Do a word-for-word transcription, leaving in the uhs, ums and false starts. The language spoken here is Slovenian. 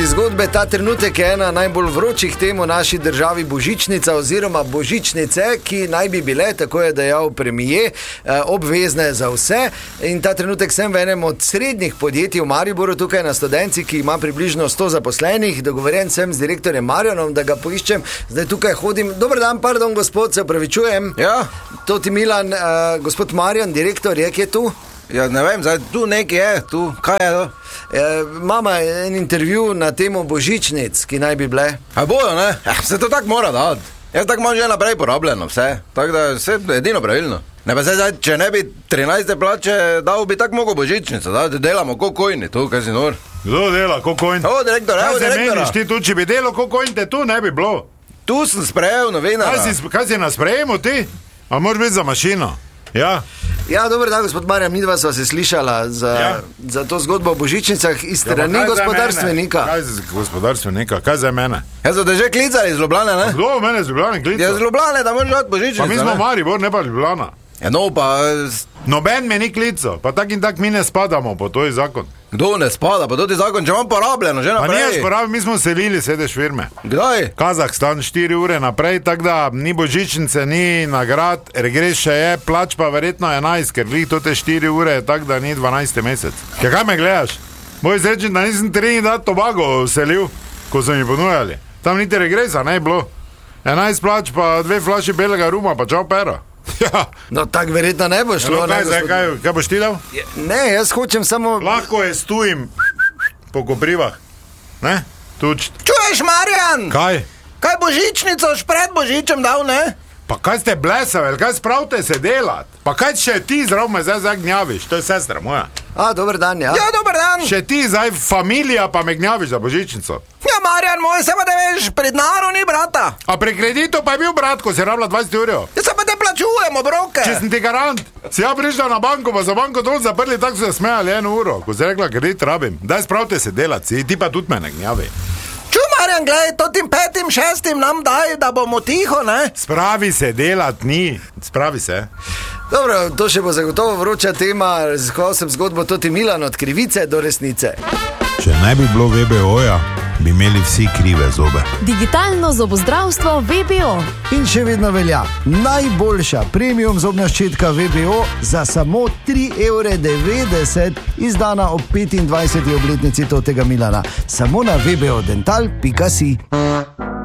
zgodbe. Ta trenutek je ena najbolj vročih tem v naši državi, božičnica oziroma božičnice, ki naj bi bile, tako je dejal premijer, obvezne za vse. In ta trenutek sem v enem od srednjih podjetij v Mariboru, tukaj na Studenci, ki ima približno sto zaposlenih. Dogovorjen sem z direktorjem Marjanom, da ga poiščem. Zdaj tukaj hodim. Dober dan, pardon, gospod, se opravičujem. Ja. To ti Milan, uh, gospod Marjan, direktor, je, ki je tu? Ja, ne vem, zdaj tu nekaj je, tu, kaj je to? E, mama en intervju na temo božičnic, ki naj bi bile. A bojo, ne? Ja, se to tako mora dati. Jaz tako imam že naprej porabljeno vse, tako da vse edino pravilno. Ne pa zdaj, če ne bi trinajste plače dal, bi tako mogo božičnico, da delamo kokojni, tu, kaj si nor. Kdo dela kokojni? O, direktor, evo direktora. Kaj se meniš ti tu, če bi delal kokojni, te tu ne bi bilo. Tu sem sprejel novinara. Kaj si, kaj si na sprejemu ti? A moraš biti za mašino? Ja. Ja, dober dan, gospod Marjan, midva sva se slišala za, ja. za to zgodbo o božičnicah iz strani ja, gospodarstvenika. Kaj za gospodarstvenika? Kaj za mene? Ja, so te že klicali iz Ljubljane, ne? Kdo mene iz Ljubljane klical? Ja, iz Ljubljane, da moraš dati božičnice. Pa mi smo Maribor, ne pa Ljubljana. Ja, no pa... Noben me ni klical, pa tak in tak mi ne spadamo po toj zakon. Kdo ne spada, pa to ti zakon, če imam porabljeno, že naprej. Pa niješ porabljeno, mi smo selili sedeš firme. Kdaj? Kazahstan, štiri ure naprej, tak da ni božičnice, ni nagrad, regres še je, plač pa verjetno enajst, ker glih to te štiri ure, tak da ni dvanajsti mesec. Ja, kaj me gledaš? Moj zrečen, da nisem Trinidad Tobago selil, ko so mi ponujali. Tam niti regresa, ne je bilo. enajst plač pa dve flaši belega ruma, pa čau pero. Ja. No, tak verjetno ne bo šlo. Ja, no, kaj, ne, zdaj, kaj, kaj boš ti dal? Ne, jaz hočem samo... Lahko je stojim po koprivah. Ne? Tuč. Čuješ, Marjan? Kaj? Kaj božičnico už pred božičem dal, ne? Pa kaj ste blesali, kaj spravite se delat? Pa kaj še ti zdrav me zdaj zdaj gnjaviš? To je sestra moja. A, dober dan, ja. Ja, dober dan. Še ti zdaj familija pa me gnjaviš za božičnico. Ja, Marjan moj, se pa da veš, pred naru ni brata. A pri kreditu pa je bil brat, ko si rabila dvajset ur. Ja, se pa te plačujemo, broke. Če sem ti garant, si ja prišla na banko, pa za banko dol zaprli, tako so se smejali eno uro, ko si rekla, kredit rabim. Daj spravite se delat, si, ti pa tudi mene gnjavi. Ču, Marjan, gledaj, to tim petim, šestim nam daj, da bomo tiho, ne? Spravi se delat, ni. Spravi se. Dobro, to še bo zagotovo vroča tema, raziskoval sem zgodbo Toti Milan od krivice do resnice. Če ne bi bilo V B O-ja, bi imeli vsi krive zobe. Digitalno zobozdravstvo V B O. In še vedno velja najboljša premium zobna ščetka V B O za samo tri evre devetdeset, izdana ob petindvajseti obletnici Totega Milana. Samo na v b o dental pika si.